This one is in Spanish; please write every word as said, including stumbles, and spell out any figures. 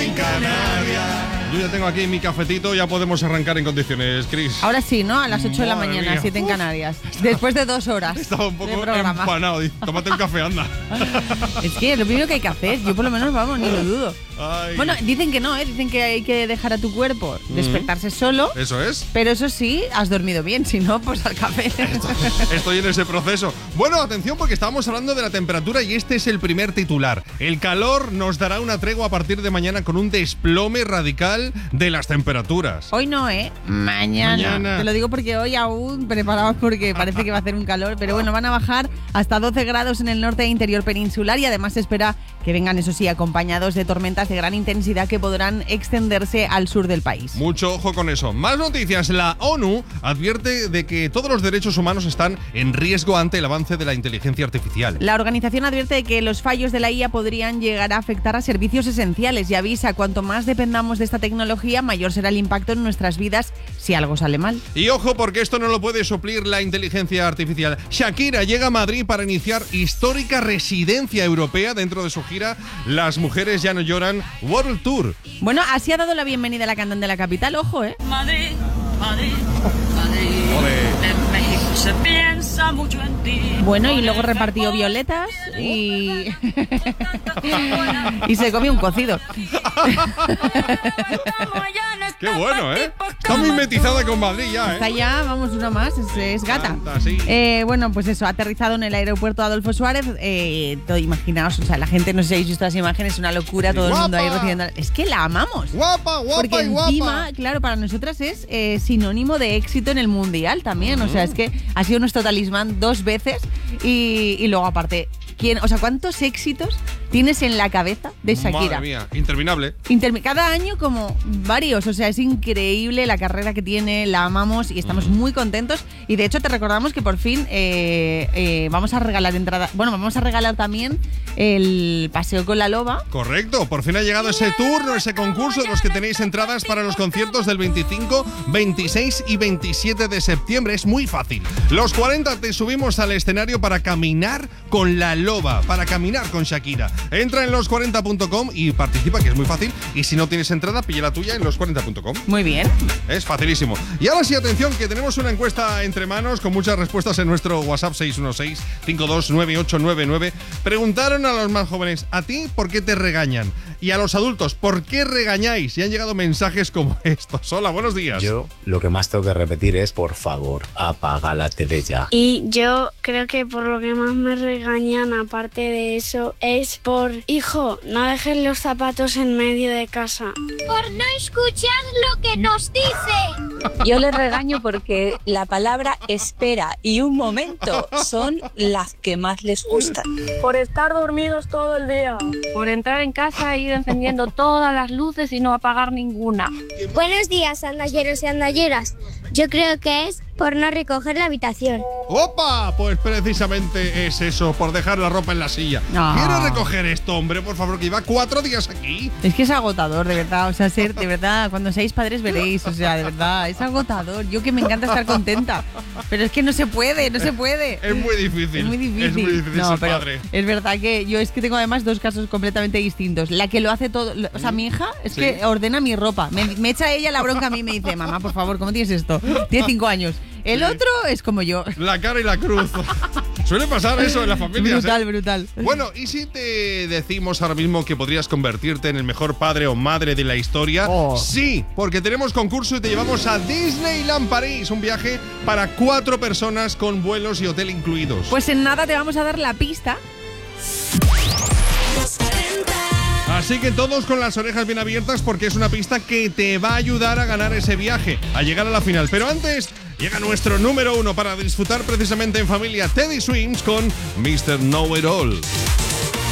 en Canarias. Yo ya tengo aquí mi cafetito, ya podemos arrancar en condiciones, Chris. Ahora sí, ¿no? A las ocho de la Madre mañana, mía. siete en Canarias. Después de dos horas. Estaba un poco de programa. empanado. Dice, tómate un café, anda. Es que es lo primero que hay que hacer. Yo por lo menos, vamos, ni lo dudo. Ay. Bueno, dicen que no, ¿eh? Dicen que hay que dejar a tu cuerpo despertarse solo. Eso es. Pero eso sí, has dormido bien. Si no, pues al café. Estoy en ese proceso. Bueno, atención porque estábamos hablando de la temperatura y este es el primer titular. El calor nos dará una tregua a partir de mañana con un desplome radical de las temperaturas. Hoy no, ¿eh? Mañana. Mañana. Te lo digo porque hoy aún preparados porque parece que va a hacer un calor. Pero bueno, van a bajar hasta doce grados en el norte e interior peninsular y además se espera que vengan, eso sí, acompañados de tormentas de gran intensidad que podrán extenderse al sur del país. Mucho ojo con eso. Más noticias. La ONU advierte de que todos los derechos humanos están en riesgo ante el avance de la inteligencia artificial. La organización advierte de que los fallos de la I A podrían llegar a afectar a servicios esenciales y avisa cuanto más dependamos de esta tecnología, mayor será el impacto en nuestras vidas si algo sale mal. Y ojo porque esto no lo puede suplir la inteligencia artificial. Shakira llega a Madrid para iniciar histórica residencia europea dentro de su gira Las Mujeres Ya No Lloran World Tour. Bueno, así ha dado la bienvenida a la cantante de la capital, ojo, ¿eh? Madrid, Madrid, Madrid. Olé. En México se piensa mucho en ti. Bueno, y luego repartió violetas y... y se comió un cocido. Qué bueno, ¿eh? Está muy metizada con Madrid ya, ¿eh? Está ya, vamos, una más, es, es gata. Canta, sí. Eh, bueno, pues eso, ha aterrizado en el aeropuerto Adolfo Suárez. Eh, todo, imaginaos, o sea, la gente, no sé si habéis visto las imágenes, una locura, todo ¡Guapa! el mundo ahí recibiendo. Es que la amamos. Guapa, guapa Porque y guapa. encima, claro, para nosotras es eh, sinónimo de éxito en el mundial también. O sea, es que ha sido nuestro talismán dos veces y, y luego aparte, ¿quién, o sea, ¿cuántos éxitos tienes en la cabeza de Shakira? Madre mía, interminable. Intermi- Cada año como varios, o sea, es increíble la carrera que tiene, la amamos y estamos muy contentos. Y de hecho te recordamos que por fin eh, eh, vamos a regalar entrada, bueno, vamos a regalar también el paseo con la loba. Correcto, por fin ha llegado ese turno, ese concurso de los que tenéis entradas para los conciertos del veinticinco, veintiséis y veintisiete de septiembre. Es muy fácil. Los cuarenta te subimos al escenario para caminar con la loba, para caminar con Shakira. Entra en los cuarenta punto com y participa, que es muy fácil. Y si no tienes entrada, pilla la tuya en los cuarenta punto com. Muy bien. Es facilísimo. Y ahora sí, atención, que tenemos una encuesta entre manos con muchas respuestas en nuestro WhatsApp seis uno seis, cinco dos nueve ocho nueve nueve. Preguntaron a los más jóvenes, ¿a ti por qué te regañan? Y a los adultos, ¿por qué regañáis? Y han llegado mensajes como estos. Hola, buenos días. Yo lo que más tengo que repetir es, por favor, apaga la tele ya. Y yo creo que por lo que más me regañan, aparte de eso, es por, hijo, no dejes los zapatos en medio de casa. Por no escuchar lo que nos dicen. Yo les regaño porque la palabra espera y un momento son las que más les gustan. Por estar dormidos todo el día. Por entrar en casa e ir encendiendo todas las luces y no apagar ninguna. Buenos días, andalleros y andalleras. Yo creo que es por no recoger la habitación. ¡Opa! Pues precisamente es eso, por dejar la ropa en la silla. No. ¿Quiere recoger esto, hombre? Por favor, que lleva cuatro días aquí. Es que es agotador, de verdad. O sea, ser, de verdad, cuando seáis padres veréis. O sea, de verdad, es agotador. Yo que me encanta estar contenta. Pero es que no se puede, no se puede. Es muy difícil. Es muy difícil. Es muy difícil no, ser pero padre. es verdad que yo es que tengo además dos casos completamente distintos. La que lo hace todo, o sea, mi hija es Sí. que ordena mi ropa. Me, me echa ella la bronca a mí y me dice, mamá, por favor, ¿cómo tienes esto? Tiene cinco años. El Sí. otro es como yo. La cara y la cruz. Suele pasar eso en la familia. Brutal, brutal. Bueno, ¿y si te decimos ahora mismo que podrías convertirte en el mejor padre o madre de la historia? Oh. Sí, porque tenemos concurso y te llevamos a Disneyland París, un viaje para cuatro personas con vuelos y hotel incluidos. Pues en nada te vamos a dar la pista. Así que todos con las orejas bien abiertas porque es una pista que te va a ayudar a ganar ese viaje, a llegar a la final. Pero antes llega nuestro número uno para disfrutar precisamente en familia, Teddy Swims con mister Know It All.